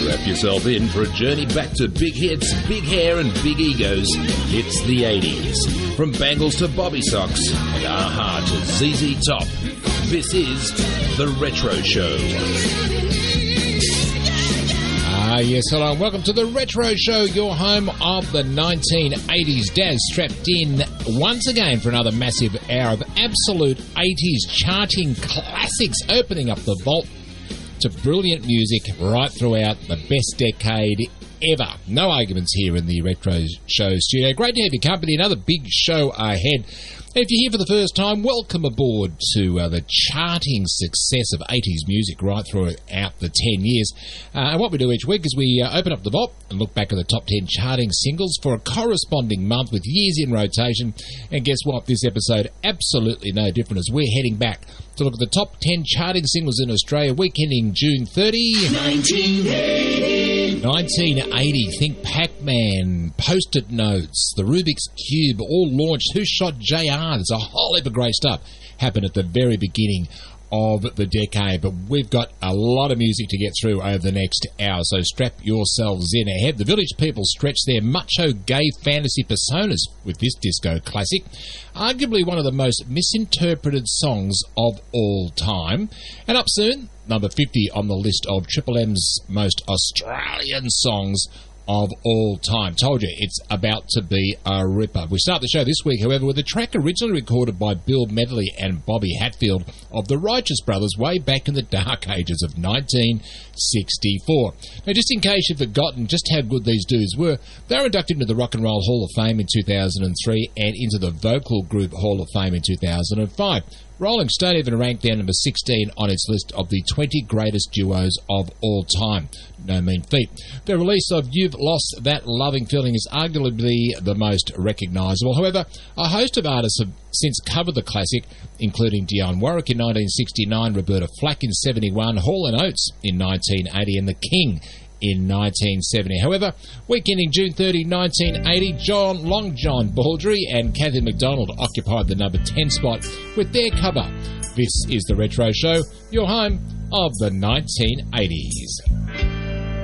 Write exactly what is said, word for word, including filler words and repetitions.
Strap yourself in for a journey back to big hits, big hair and big egos. It's the eighties. From Bangles to Bobby Socks and Aha to Z Z Top. This is The Retro Show. Ah, yes, hello and welcome to The Retro Show, your home of the nineteen eighties. Daz strapped in once again for another massive hour of absolute eighties charting classics, opening up the vault to brilliant music right throughout the best decade ever. No arguments here in the Retro Show studio. Great to have your company. Another big show ahead. And if you're here for the first time, welcome aboard to uh, the charting success of eighties music right throughout the ten years. Uh, and what we do each week is we uh, open up the vault and look back at the top ten charting singles for a corresponding month with years in rotation. And guess what? This episode, absolutely no different, as we're heading back to look at the top ten charting singles in Australia, week ending June thirtieth. nineteen eighty. nineteen eighty. Think Pac-Man, Post-it Notes, the Rubik's Cube, all launched. Who Shot J R? There's a whole heap of great stuff happened at the very beginning of the decade, but we've got a lot of music to get through over the next hour, so strap yourselves in. Ahead, the Village People stretch their macho gay fantasy personas with this disco classic, arguably one of the most misinterpreted songs of all time. And up soon, number fifty on the list of Triple M's most Australian songs of all time. Told you, it's about to be a ripper. We start the show this week, however, with a track originally recorded by Bill Medley and Bobby Hatfield of the Righteous Brothers way back in the dark ages of nineteen sixty-four. Now, just in case you've forgotten just how good these dudes were, they were inducted into the Rock and Roll Hall of Fame in two thousand three and into the Vocal Group Hall of Fame in two thousand five. Rolling Stone even ranked down number sixteen on its list of the twenty greatest duos of all time. No mean feat. The release of You've Lost That Loving Feeling is arguably the most recognisable. However, a host of artists have since covered the classic, including Dionne Warwick in nineteen sixty-nine, Roberta Flack in seventy-one, Hall and Oates in nineteen eighty, and The King in nineteen seventy. However, week ending June thirtieth, nineteen eighty, John Long John Baldry and Kathy McDonald occupied the number ten spot with their cover. This is The Retro Show, your home of the nineteen eighties.